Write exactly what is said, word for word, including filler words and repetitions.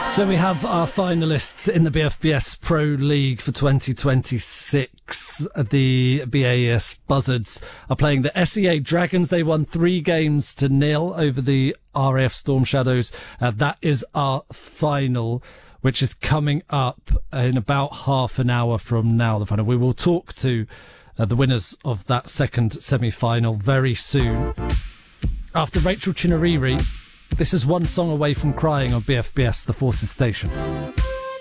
So we have our finalists in the B F B S Pro League for twenty twenty-six. The B A E S Buzzards are playing the S E A Dragons. They won three games to nil over the R A F Storm Shadows. Uh, that is our final, which is coming up in about half an hour from now. The final. We will talk to uh, the winners of that second semi-final very soon. After Rachel Chinariri, this is One Song Away from Crying on B F B S, the Forces Station.